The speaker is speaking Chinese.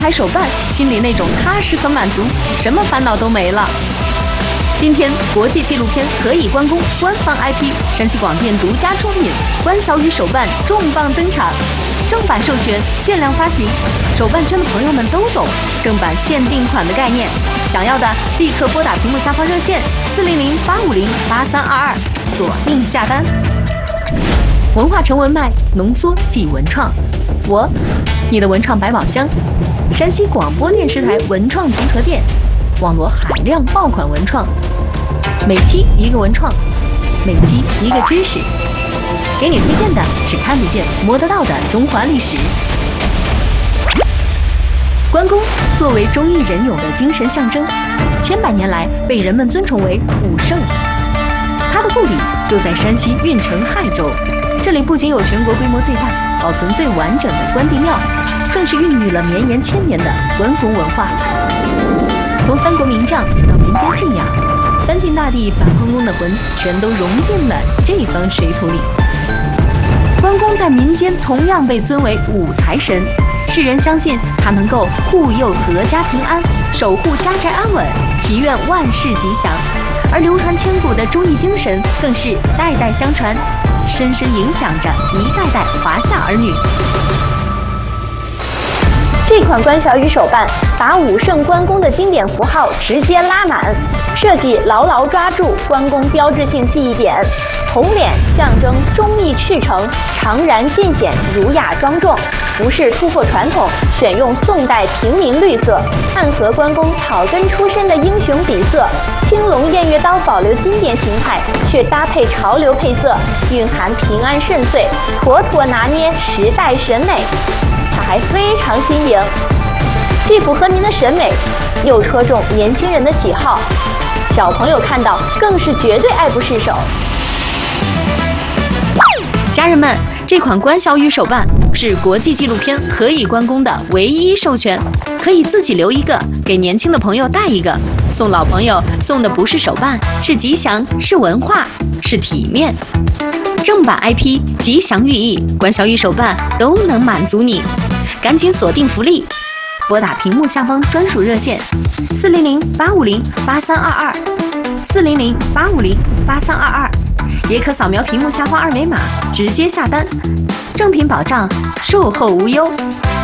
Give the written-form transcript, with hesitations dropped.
台手办，心里那种踏实和满足，什么烦恼都没了。今天，国际纪录片可以关公官方 IP 山西广电独家出品，关小雨手办重磅登场，正版授权，限量发行。手办圈的朋友们都懂正版限定款的概念，想要的立刻拨打屏幕下方热线400-850-8322，锁定下单。文化成文脉，浓缩即文创。你的文创百宝箱，山西广播电视台文创集合店，网罗海量爆款文创，每期一个文创，每期一个知识，给你推荐的是看得见摸得到的中华历史。关公作为忠义仁勇的精神象征，千百年来被人们尊崇为武圣。他的故里就在山西运城亥州，这里不仅有全国规模最大、保存最完整的关帝庙，更是孕育了绵延千年的关公文化。从三国名将到民间信仰，三晋大帝把关公的魂全都融进了这方水土里。关公在民间同样被尊为武财神，世人相信他能够护佑阖家平安，守护家宅安稳，祈愿万事吉祥。而流传千古的忠义精神更是代代相传，深深影响着一代代华夏儿女。 这款关小雨手办把武圣关公的经典符号直接拉满，设计牢牢抓住关公标志性记忆点。红脸象征忠义赤诚，常然尽显儒雅庄重。服饰突破传统，选用宋代平民绿色，暗合关公草根出身的英雄底色。青龙偃月刀保留经典形态，却搭配潮流配色，蕴含平安顺遂，妥妥拿捏时代审美。它还非常新颖，既符合您的审美，又戳中年轻人的喜好，小朋友看到更是绝对爱不释手。 家人们，这款关小雨手办是国际纪录片《何以关公》的唯一授权，可以自己留一个，给年轻的朋友带一个。送老朋友送的不是手办，是吉祥，是文化，是体面。正版 IP、吉祥寓意，关小雨手办都能满足你。赶紧锁定福利，拨打屏幕下方专属热线400-850-8322，400-850-8322，也可扫描屏幕下方二维码直接下单，正品保障，售后无忧。